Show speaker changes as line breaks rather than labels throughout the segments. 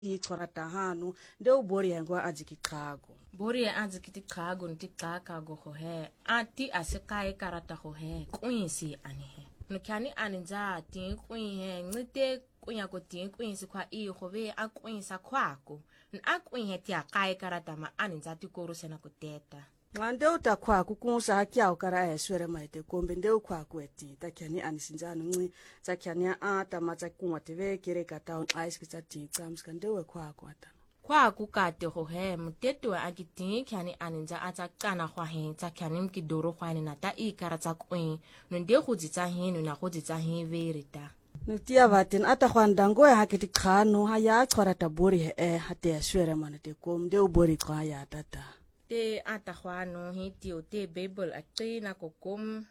ichorata hanu nde bori yangwa ajikiqhago
bori azikitiqhago ntiqhakago hohe ati asikai karata hohe kuisi anihe nukhani aninza ti kuihe ngite kunya ko ti kuisi kwa ihobe akuisa kwako akuihe ti akai karata ma aninza ti korusena kuteta
ngande utakwaku kunsa hakyao kara eswere maite kombe nde ukwaku eti takyani anisinjano nci takyani ata matsakunwa teve kereka taun aiskitsa tiqamska nde wekwaku ata
kwaku kate hohe muteto akiti kyani aninza atsakana hwahe takyani mkidoro hwane nata ikara tsakui nunde hudzitsa hinu na hudzitsa hiverita
nutia vatin ata hwandango ya hakiti khano haya chorata bori he hate eswere manate kom nde ubori kwa ya tata
te atahwano hitio te Bible aqina kokom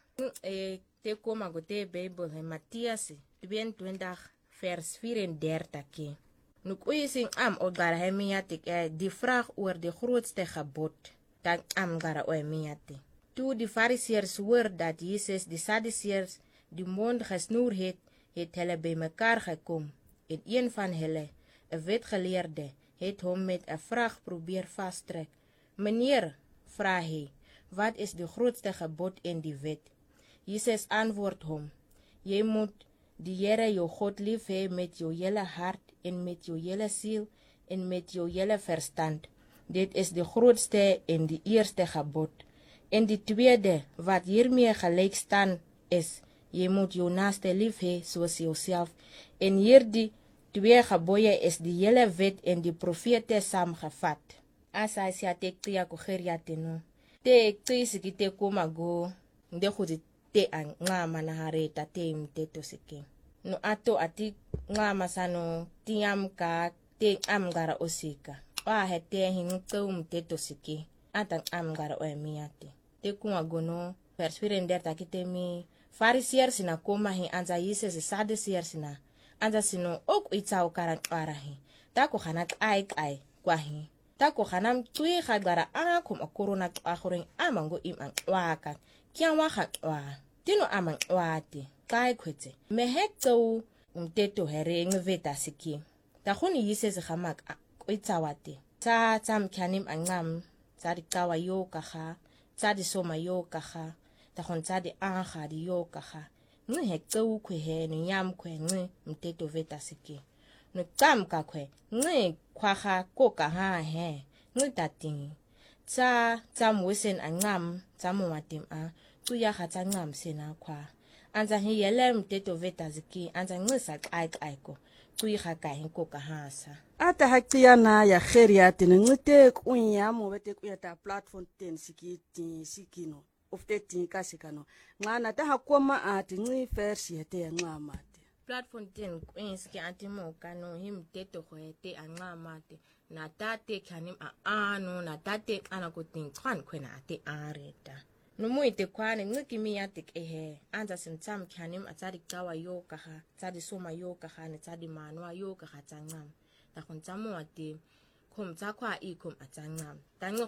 te koma go te Bible he Matthias 22 vers 34 ke nukuising ogara he miyatik die vraag oor de grootste gebod dat gara oor miyate toe die Fariseërs hoor dat Jesus die Sadduceërs die mond gesnoer het hulle by mekaar gekom en een van hulle 'n wetgeleerde het hom met 'n vraag probeer vastrek. Meneer, vra hy, wat is die grootste gebod in die wet? Jesus antwoord hom, jy moet die Here jou God lief hê met jou hele hart en met jou hele siel en met jou hele verstand. Dit is die grootste en die eerste gebod. En die tweede, wat hiermee gelyk staan, is, jy moet jou naaste lief hê soos jouself. En hierdie twee gebooie is die hele wet en die profete saamgevat. Asa si atektia ko kheriate no te tsisi te komago nde khudi te angama na hareta te mteto sike no ato ati ngama sano tiam ka te amgara osika hete hinto mteto sike ata amgara oemiate te kumago no perswirender takitemi Fariseërs na koma hi anza Jesus Sadduceërs na anza sino ok itsao karantwara hi tako khanat ai kwa hi tako khanam tui khagara akum akorona akhoring amango im waka kyanwa khatwa tino amangwati kai khwetse mehekto umteto here ngveta siki takhoni yise khamak kwitsawate tsam khanim angam tsari kawa yo kaha tsadi soma yo kaha takhon tsadi aha di yo kaha ni hekto khwe he ni yam khwe ni umteto veta siki no tsam ka khwe ni khwaha koka ha he ngitating tsam wisen angam tsamu watim tuya khatsa ngam sena khwa anza hi yele mteto veta ziki anza ngisa ko tuyi khaka hi koka hasa
ata haqiana ya kheriate ngite kunya mo bete kuyata platform 10 sikino of 13 kasikano ngana ta hakoma ati ngi verse yete ya ngamate
platform 10 kwinski antimo kano himteto khoete angamate na tate khanim ano na tate ana kutin khan khwena ate areta no muite kwane ngikimi yatik anza simtsam khanim atsari kawa yo kaha tsadi soma yo kaha ne tsadi manwa yo kaha tsangam ta khontsamo ate khom tsakwa ikhom atsangam tangi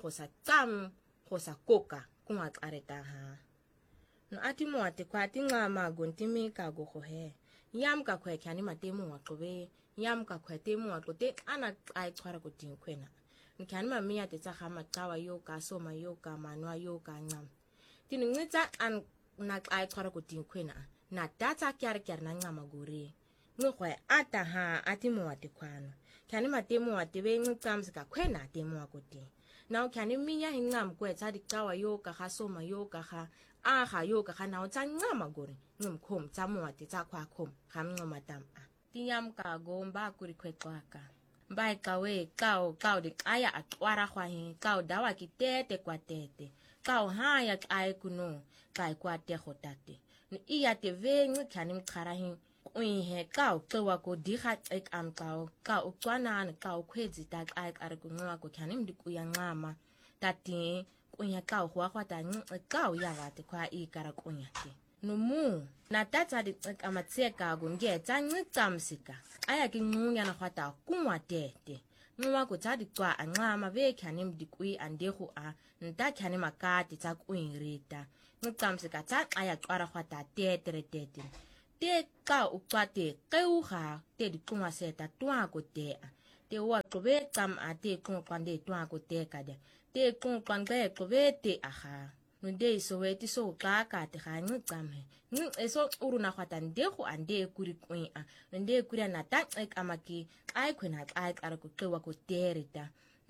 go sa koka kunga areta ha no atimo ate kwati ngama gontimi ka go he yam ka khwe khani matemu waqobe yam ka khwe temu waqote ana ai tshwara ko tinkhwena nkhani mami ya tetsa khama qawa yo ka soma yo ka manwa yo ka ngam tiningitsa an na ai tshwara ko tinkhwena na data kyar na ngama gore ngkhwe ata ha atimo wate khwana khani matemu wate be ngcamsi ka khwena temu wakote now khani miya hingam kwetsa di qawa yo ka soma yo ka aha yo ka na utsa ngama gore ngumkhom tsamu wate tsakwa khom khamngoma tam tiyam ka gomba kuri kwetwaka mbai kawe kao de aya atwara khwahi kao dawa kitete kwatete kao haya kai kuno kai kwate khotate ni iya tv ngkhani mkharahi uihe kao twa ko dikha ek am kao ukwana kao khwezi ta kai are kunwa ko khani mdikuya ngama tati kunya kao khwakhwata kao ya vate kwa ikara kunya ke numu na tata di amatseka go ngetsa ngicamsika aya kinqunya na khwata kunwa tete nwa ko tsadi kwa anqama vekhani mdikui andehu nta khani makati tsa kuirita ngicamsika tsa aya qwara khwata tete te ka uqwate qeuha te dikunwa seta twa ko te te wa qobe qam a te qonqwan de twa ko te ka de te qonqwan ke qobe te aha nde so weti so ka te ga ngqam he eso uruna khwata nde go ande kuri kwin a nde kuri na ta amaki ai khwena ai ara ko qewa ko terita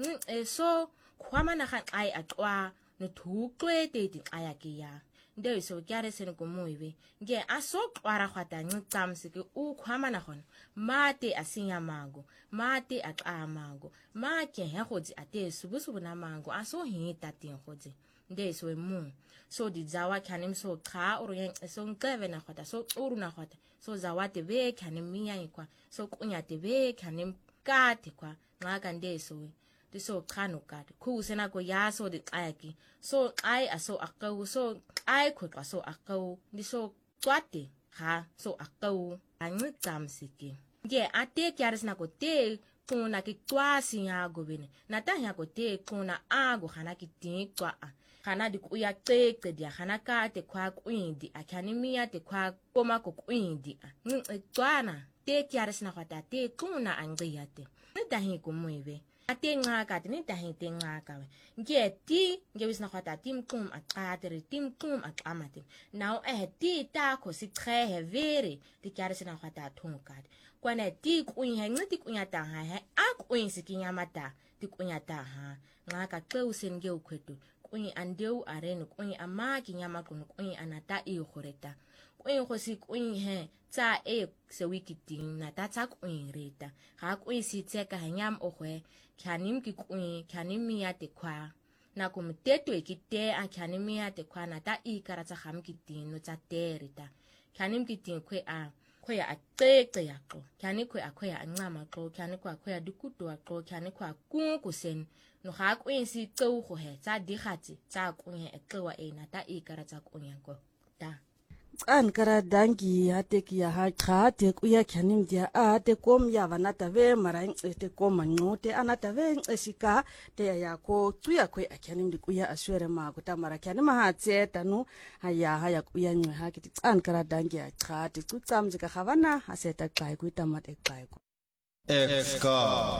eso khwama na ga ai atwa no thuqwe te ti ayake ya nde so kyare sen ko moibe nge aso kwara khwata ngqam se ke u khwama na khona mate asinya mango mate aqamago ma ke he godzi ate subusubu na mango aso hita tin godzi nde so mu so di zawa kanim so kha oro yen so ngceve na khota so uru na khota so zawa te be kanim miya ikwa so kunya te be kanim ka te kwa ngaka nde so di so khano ka ku sena ko ya so di ayaki so ai aso akau so ai khotwa so akau di so twate ha so akau angi tsamsiki nge ate kyaris na ko te kuna ki twasi ya gobene na ta ya ko te kuna ago khana ki tikwa khana di ku ya teke dia khana ka te kwa kwindi akhanimia te kwa koma ko kwindi twana te kyaris na khata te kuna angiyate nitahi ko muibe ate ngaka te nitahi te ngaka we nge ti nge wisna khata tim kum akatere tim kum akamate now ti ta ko si trehe vere te kyaris na khata thunkat kwana ti kuin he ngati kunyata ha he akwin sikinyamata ti kunyata ha ngaka qeusen nge ukhwetu kuin andeu areno kuin amaki nyama kuno kuin anata e khoreta kuin go si kuin he tsa e se wikiting na ta tsa kuin reta ga kuin si tseka hanyam ogwe khanim ki kuin khanim ya te kwa na ko mteto ekite a khanim ya te kwa na ta I kara tsa kham kitin no tsa terita khanim kitin kwe a khoya ateke yakho kyani kwe akhoya ancama xo kyani kwa khoya dikuto xo kyani kwa kunkusen no ga kwinsi qeu go he tsa digatsi tsa kunye eqwa ena ta ikara tsa kunye ko ta
an kara dangi hateki ya haqate kuya khanim dia ate kom ya vanata ve mara te kom ngote anata ve esika te ya ko tuya kwe akhanim di kuya aswere ma ko tamara khanim ha tseta no haya kuya ngwe ha kiti an kara dangi ya qate tsamje ka khavana haseta qai ku tamate qai ko
Exka